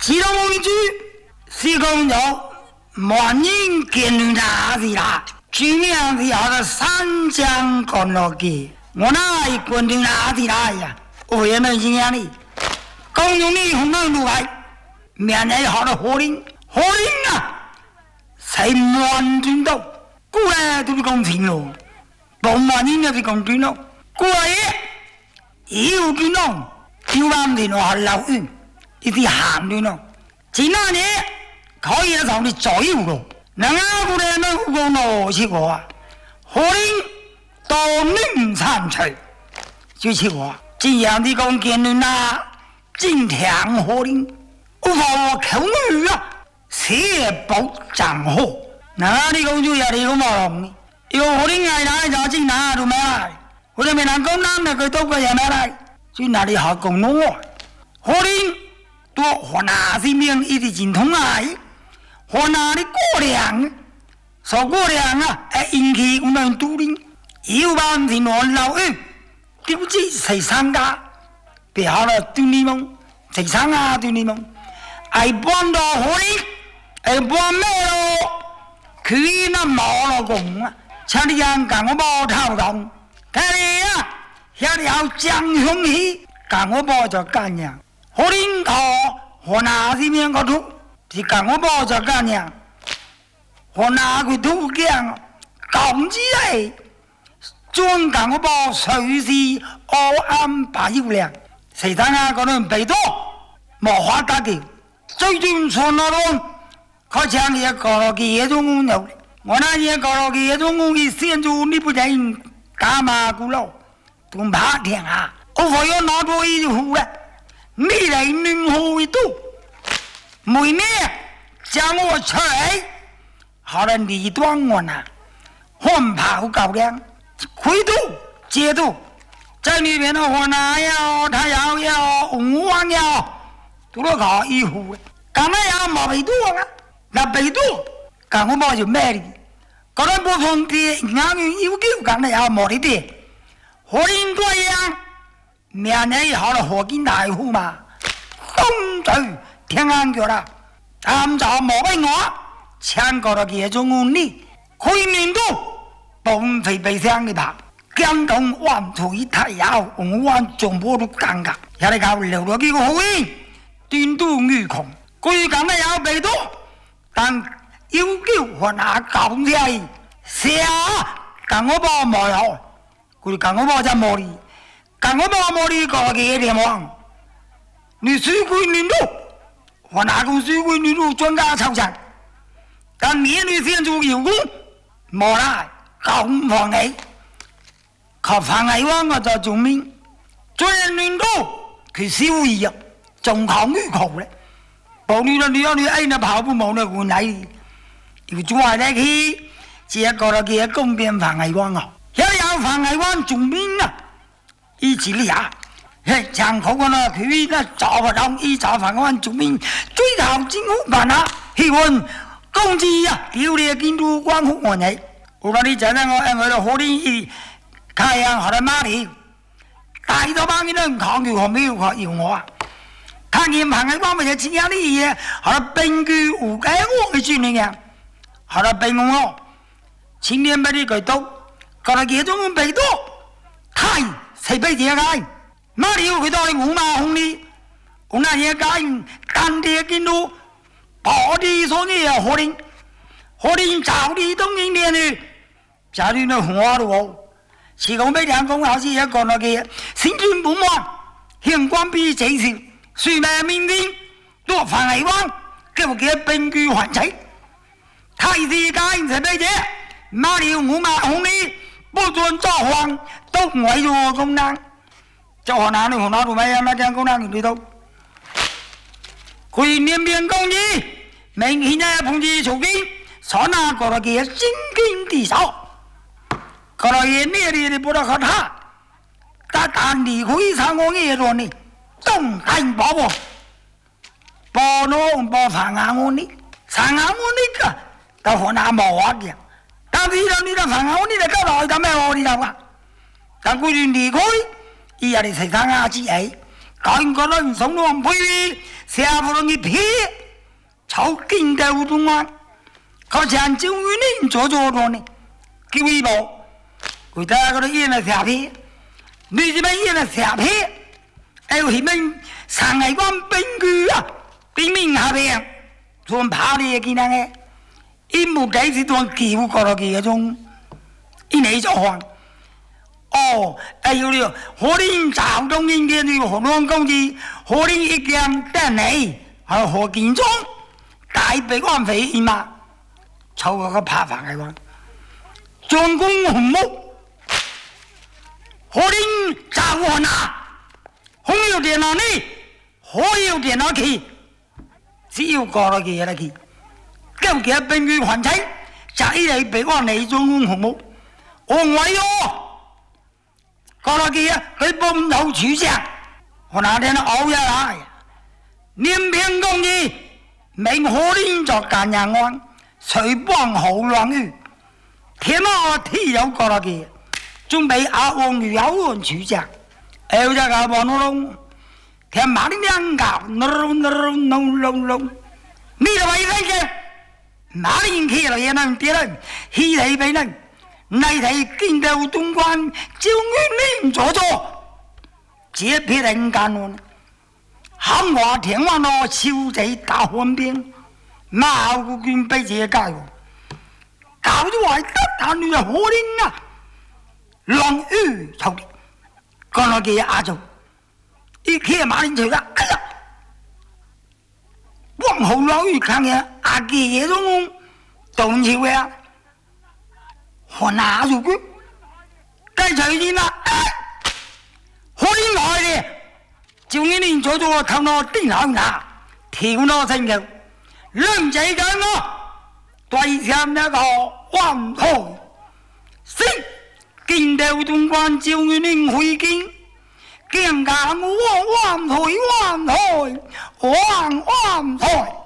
知道我一句，是讲有万人见论大事啦。居民是好的三江干落去，我那一关定大事啦呀，我也能影响你。公用你红灯路牌，面来好的火灵啊，才满军斗，过来都是公平咯，不满人就是公平咯，过来也有军咯，就往的话老运，一啲行的咯，今那年可以让你左右咯。人家过来那胡讲咯，是我啊，火灵到宁参取，就是我这样的讲言论啊，真强火灵，我怕我口语啊，写不掌握。那你讲就要你讲冇用呢，有火灵爱来就进哪都没来，我哋闽南讲南那个都个也没来，去哪里好讲弄啊？火灵多河南这边一直精通啊。河南的过量，说过量啊，引起我们都灵，有帮人我老二，丢弃谁参加，别好了对你们，谁参加对你们，爱帮到火灵，爱帮咩咯？佢那冇老公啊，像你样讲我冇头讲，睇你啊，遐条江雄起，讲我冇就干样，火灵靠河南这边个土。是讲我冇就干样，我拿佢土匠讲之类，专讲我冇随时安排有量，谁当啊嗰啲被多冇法打嘅，最终从那种佢讲嘢搞落去嘢種有，我那嘢搞落去嘢種嘅先做你不人干嘛咕咯，同拍天啊，我可要拿到一壶啦，你嚟弄好一度。每年将我出来，好了离断我呐，换跑高粱，回度接度，在里面的话呢要他要5万要，都都搞一户，刚才要冇被多啊，那被多，刚我冇就卖的，嗰啲不同的眼云要求，刚才要冇的的，火灵这样，明年好了火金大户嘛，公嘴。天安叫啦，啱就冇俾我，請過到幾種案例，去年度本非被傷嘅吧，江東灣土一太陽，灣中波都尷尬，有啲靠留咗幾個好嘢，斷都愚窮，佢咁嘅有被多，但要叫我拿講嘢，寫咁我幫冇有，佢咁我幫就冇理，咁我幫冇理個嘅點樣，你水鬼年度。我拿公水鬼女路专家抽查，但年女先做有功，冇啦，咁放棄，靠防偽灣我就做面，做人亂到佢小兒啊，仲抗於求咧，保你啦，你哎那跑步冇那換嚟，要做下咧佢，只一個啦嘅公變防偽灣啊，有防偽灣做面啊，一起嚟啊！嘿，像好個啦，佢那找不到一找反官做面，最頭政府辦啊，希望工資啊，屌你見到關乎我哋，我話你真係我哋好啲太陽學得馬嚟，大咗班啲人抗拒學咩要我啊，看見旁嘅關咪就錢啲嘢，學得並據無解我嘅專業嘅，學得並我，前年俾啲佢到，覺得幾種被多，太誰俾嘢解？哪里有佢到你5萬紅利？我那些間單地見到保地所嘅火靈找地東英年呢，家裏那紅花路，是講俾兩公好似一個那嘅先天本望，向關閉這條，樹命面天多繁危灣，叫佢並據還齊，太子間就俾者，哪里有5萬紅利？不准造黃，都為咗功能。叫河南的河南都没有那点工人里头，可以年边工资，明显的碰见手机，上那个了给心惊地少，个了也灭的不得可他，但你可以上我也说呢，东看宝宝，宝农宝上岸我呢，上岸我那个到河南冇话的，但是你的上岸我你的搞到干咩我你知道吧？但估计离开。伊也嚟食生亞之氣， 赶个人送往培育，下不容易批，朝京的吴中啊，靠前就与你做着呢，给微博，为大家都演了下批，你这边演了下批，还有他们上海关兵具啊，兵民下边，从爬的给那个，一幕开始从旧过了那种，一内就慌。哦，哎呦了，河林赵东应天的河南公司，河林一江等内，还有河建中，大北关费一嘛，凑个爬房来讲，专攻红木，河林赵河那，红有电脑呢，河有电脑去，只有过了去了去，究竟兵具还清，就一嚟北关内专攻红木，我喂哟。过了去啊，佢帮头取向，我那天熬下来，年平公义，明河林作干阳案，随帮后乱雨，天马地有过了去，准备阿王与阿王取向，后只个王龙，天马的两个，隆，你就为谁嘅？马林去了也能跌人，稀里被人。内地见到东关，照远领坐坐，这批人干了，喊话天王咯，超贼大官兵，马国军被这搞，搞咗坏得他女啊，可怜啊，浪雨臭的，讲到嘅阿祖，一看马林就啦，哎呀，往后老雨看嘅阿姐种动起呀。我拿住佢，该隨便啦！可憐來嘅，照你連咗個頭腦癲下牙，跳到成條，兩仔緊我，對上一個彎台，先見到東關照你連回見，見架我彎台，彎台。